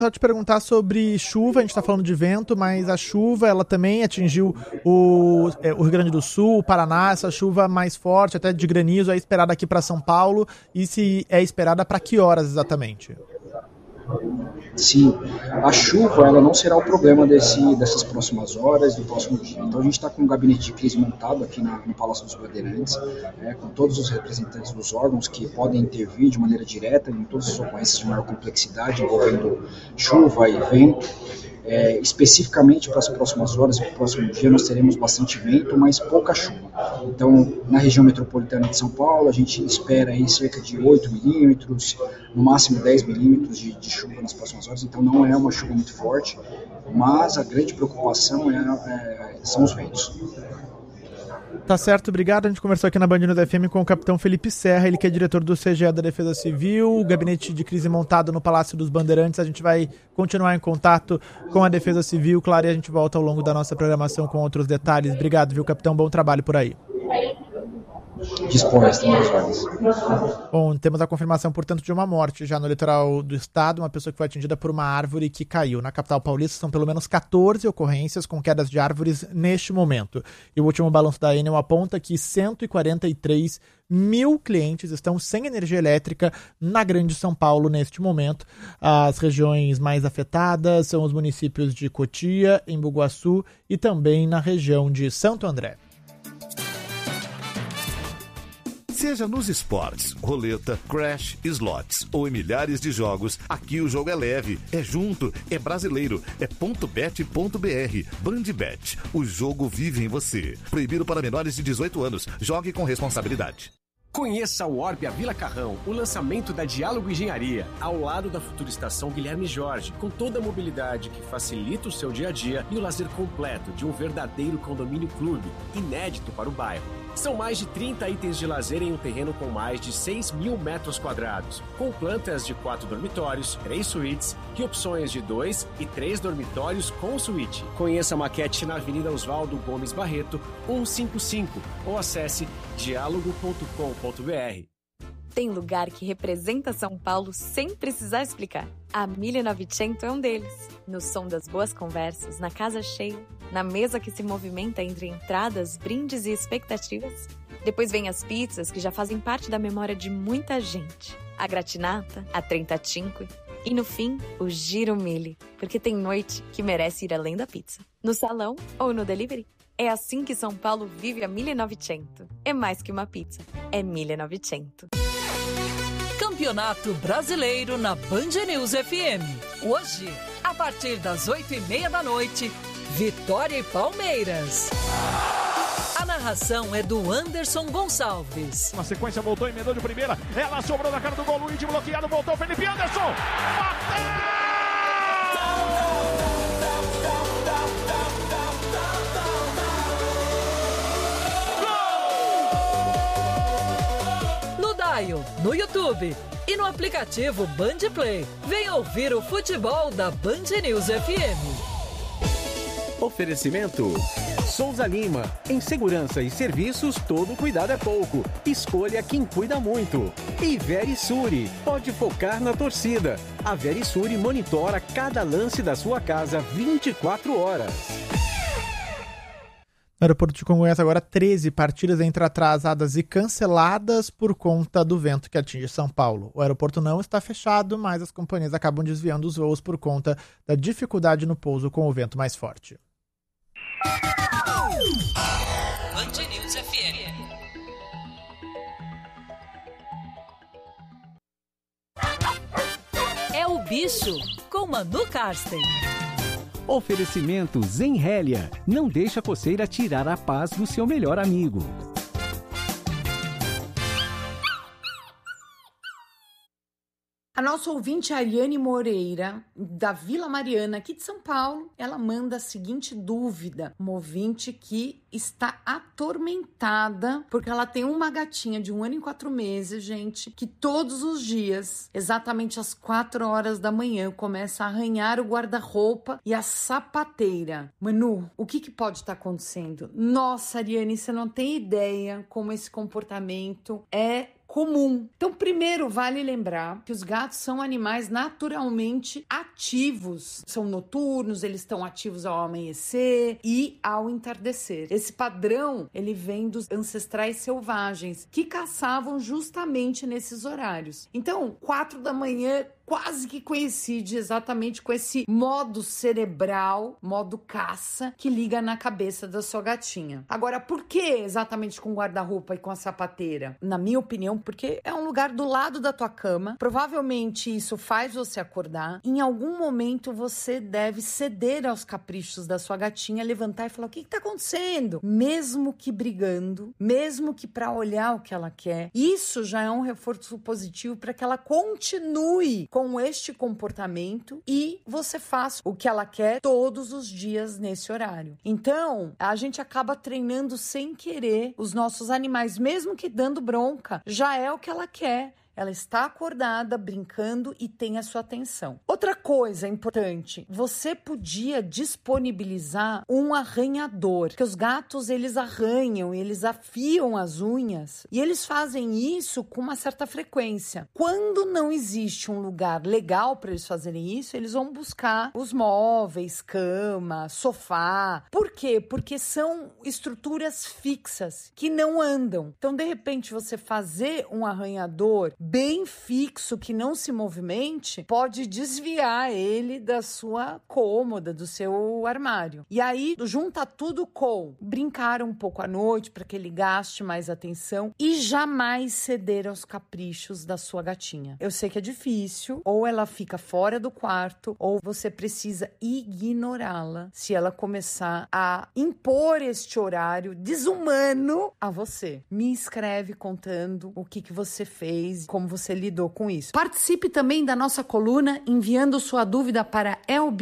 Só te perguntar sobre chuva, a gente está falando de vento, mas a chuva ela também atingiu o Rio Grande do Sul, o Paraná, essa chuva mais forte, até de granizo, é esperada aqui para São Paulo, e se é esperada para que horas exatamente? Sim, a chuva ela não será o problema dessas próximas horas, do próximo dia. Então a gente está com um gabinete de crise montado aqui no Palácio dos Bandeirantes, com todos os representantes dos órgãos que podem intervir de maneira direta em todas as ocorrências de maior complexidade envolvendo chuva e vento. Especificamente para as próximas horas e para o próximo dia nós teremos bastante vento, mas pouca chuva. Então, na região metropolitana de São Paulo, a gente espera aí cerca de 8 milímetros, no máximo 10 milímetros de chuva nas próximas horas. Então, não é uma chuva muito forte, mas a grande preocupação são os ventos. Tá certo, obrigado. A gente conversou aqui na Band News FM com o capitão Felipe Serra, ele que é diretor do CGE da Defesa Civil, o gabinete de crise montado no Palácio dos Bandeirantes. A gente vai continuar em contato com a Defesa Civil, claro, e a gente volta ao longo da nossa programação com outros detalhes. Obrigado, viu, capitão? Bom trabalho por aí. Dispõe, estamos ordens. Bom, temos a confirmação, portanto, de uma morte já no litoral do estado, uma pessoa que foi atingida por uma árvore que caiu. Na capital paulista são pelo menos 14 ocorrências com quedas de árvores neste momento. E o último balanço da Enel aponta que 143 mil clientes estão sem energia elétrica na Grande São Paulo neste momento. As regiões mais afetadas são os municípios de Cotia, Embu-Guaçu e também na região de Santo André. Seja nos esportes, roleta, crash, slots ou em milhares de jogos, aqui o jogo é leve, é junto, é brasileiro, é .bet.br. Bandbet, o jogo vive em você. Proibido para menores de 18 anos. Jogue com responsabilidade. Conheça o Orbe a Vila Carrão, o lançamento da Diálogo Engenharia, ao lado da futura estação Guilherme Jorge, com toda a mobilidade que facilita o seu dia a dia e o lazer completo de um verdadeiro condomínio clube, inédito para o bairro. São mais de 30 itens de lazer em um terreno com mais de 6 mil metros quadrados, com plantas de 4 dormitórios, 3 suítes e opções de 2 e 3 dormitórios com suíte. Conheça a maquete na Avenida Oswaldo Gomes Barreto, 155, ou acesse diálogo.com.br. Tem lugar que representa São Paulo sem precisar explicar. A 1900 é um deles. No som das boas conversas, na casa cheia, na mesa que se movimenta entre entradas, brindes e expectativas. Depois vem as pizzas que já fazem parte da memória de muita gente. A gratinata, a trentacinque e, no fim, o giro mille, porque tem noite que merece ir além da pizza. No salão ou no delivery. É assim que São Paulo vive a 1900. É mais que uma pizza, é 1900. Campeonato Brasileiro na Band News FM. Hoje, a partir das 8h30 da noite, Vitória e Palmeiras. A narração é do Anderson Gonçalves. Na sequência voltou, emendou de primeira. Ela sobrou na cara do gol, Luiz bloqueado, voltou Felipe Anderson. No YouTube e no aplicativo Band Play. Vem ouvir o futebol da Band News FM. Oferecimento Souza Lima. Em segurança e serviços, todo cuidado é pouco. Escolha quem cuida muito. E Verisure. Pode focar na torcida. A Verisure monitora cada lance da sua casa 24 horas. No aeroporto de Congonhas, agora 13 partidas entre atrasadas e canceladas por conta do vento que atinge São Paulo. O aeroporto não está fechado, mas as companhias acabam desviando os voos por conta da dificuldade no pouso com o vento mais forte. Band News FM. É o bicho com Manu Karsten. Oferecimento Zenrélia. Não deixa a coceira tirar a paz do seu melhor amigo. A nossa ouvinte Ariane Moreira, da Vila Mariana, aqui de São Paulo, ela manda a seguinte dúvida. Uma ouvinte que está atormentada porque ela tem uma gatinha de 1 ano e 4 meses, gente, que todos os dias, exatamente às 4 horas da manhã, começa a arranhar o guarda-roupa e a sapateira. Manu, o que pode estar acontecendo? Nossa, Ariane, você não tem ideia como esse comportamento é comum. Então, primeiro, vale lembrar que os gatos são animais naturalmente ativos. São noturnos, eles estão ativos ao amanhecer e ao entardecer. Esse padrão, ele vem dos ancestrais selvagens, que caçavam justamente nesses horários. Então, 4 da manhã quase que coincide exatamente com esse modo cerebral, modo caça, que liga na cabeça da sua gatinha. Agora, por que exatamente com o guarda-roupa e com a sapateira? Na minha opinião, porque é um lugar do lado da tua cama. Provavelmente isso faz você acordar. Em algum momento você deve ceder aos caprichos da sua gatinha, levantar e falar: o que está acontecendo? Mesmo que brigando, mesmo que para olhar o que ela quer. Isso já é um reforço positivo para que ela continue com este comportamento e você faça o que ela quer todos os dias nesse horário. Então, a gente acaba treinando sem querer os nossos animais, mesmo que dando bronca, já é o que ela quer. Ela está acordada, brincando e tem a sua atenção. Outra coisa importante, você podia disponibilizar um arranhador, porque os gatos, eles arranham, eles afiam as unhas e eles fazem isso com uma certa frequência. Quando não existe um lugar legal para eles fazerem isso, eles vão buscar os móveis, cama, sofá. Por quê? Porque são estruturas fixas que não andam. Então, de repente, você fazer um arranhador bem fixo, que não se movimente, pode desviar ele da sua cômoda, do seu armário. E aí, junta tudo com brincar um pouco à noite para que ele gaste mais atenção e jamais ceder aos caprichos da sua gatinha. Eu sei que é difícil, ou ela fica fora do quarto, ou você precisa ignorá-la se ela começar a impor este horário desumano a você. Me escreve contando o que você fez, como você lidou com isso. Participe também da nossa coluna enviando sua dúvida para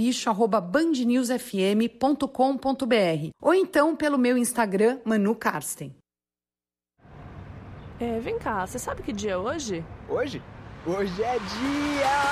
elbicho@bandnewsfm.com.br ou então pelo meu Instagram, Manu Karsten. Vem cá, você sabe que dia é hoje? Hoje? Hoje é dia...